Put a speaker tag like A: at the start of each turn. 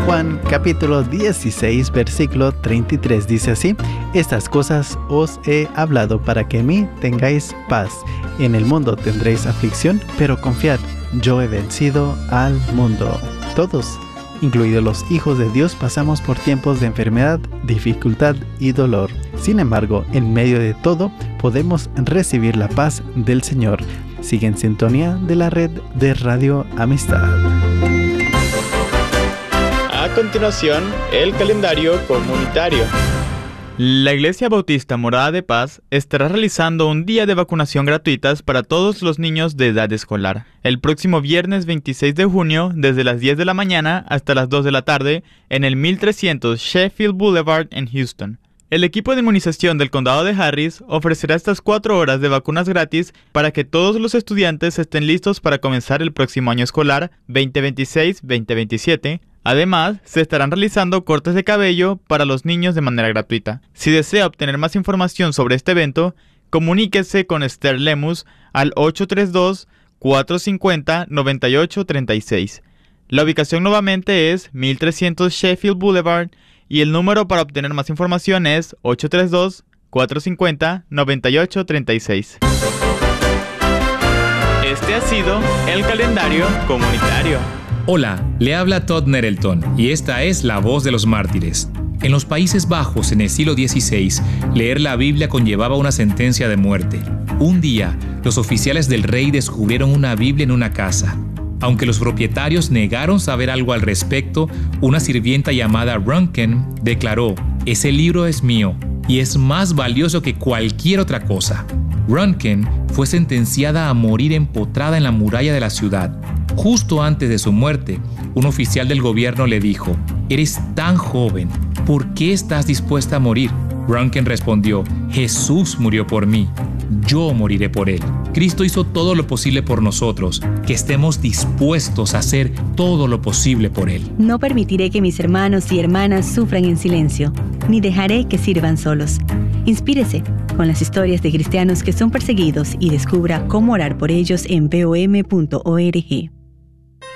A: Juan capítulo 16 versículo 33 dice así: estas cosas os he hablado para que en mí tengáis paz. En el mundo tendréis aflicción, pero confiad, yo he vencido al mundo. Todos, incluidos los hijos de Dios, pasamos por tiempos de enfermedad, dificultad y dolor. Sin embargo, en medio de todo, podemos recibir la paz del Señor. Sigue en sintonía de la red de Radio Amistad.
B: A continuación, el calendario comunitario. La Iglesia Bautista Morada de Paz estará realizando un día de vacunación gratuitas para todos los niños de edad escolar. El próximo viernes 26 de junio, desde las 10 de la mañana hasta las 2 de la tarde, en el 1300 Sheffield Boulevard en Houston. El equipo de inmunización del condado de Harris ofrecerá estas 4 horas de vacunas gratis para que todos los estudiantes estén listos para comenzar el próximo año escolar 2026-2027. Además, se estarán realizando cortes de cabello para los niños de manera gratuita. Si desea obtener más información sobre este evento, comuníquese con Esther Lemus al 832-450-9836. La ubicación nuevamente es 1300 Sheffield Boulevard y el número para obtener más información es 832-450-9836. Este ha sido el calendario comunitario.
C: Hola, le habla Todd Nerelton y esta es La Voz de los Mártires. En los Países Bajos, en el siglo XVI, leer la Biblia conllevaba una sentencia de muerte. Un día, los oficiales del rey descubrieron una Biblia en una casa. Aunque los propietarios negaron saber algo al respecto, una sirvienta llamada Runken declaró: «Ese libro es mío y es más valioso que cualquier otra cosa». Runken fue sentenciada a morir empotrada en la muralla de la ciudad. Justo antes de su muerte, un oficial del gobierno le dijo: «Eres tan joven, ¿por qué estás dispuesta a morir?». Runken respondió: «Jesús murió por mí, yo moriré por él». Cristo hizo todo lo posible por nosotros, que estemos dispuestos a hacer todo lo posible por él.
D: No permitiré que mis hermanos y hermanas sufran en silencio, ni dejaré que sirvan solos. Inspírese con las historias de cristianos que son perseguidos y descubra cómo orar por ellos en vom.org.